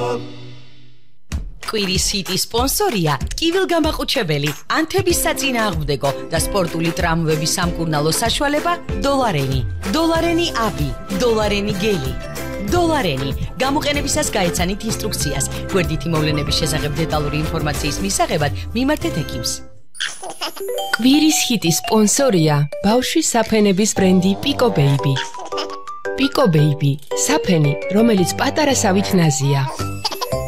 კვირის ჰიტი სპონსორია ტკივილგამაყუჩებელი, ანთების საწინააღმდეგო და სპორტული ტრამვების სამკურნალო საშუალება დოლარენი. დოლარენი აბი, დოლარენი გელი. დოლარენი. გამოყენებისას გაეცანით ინსტრუქციას. გვერდითი მოვლენების შესახებ დეტალური ინფორმაციის მისაღებად მიმართეთ ექიმს. კვირის ჰიტის სპონსორია ბავშვის საფენების ბრენდი Pico Baby. Pico Baby, საფენი, რომელიც პატარა სავით ნაზია.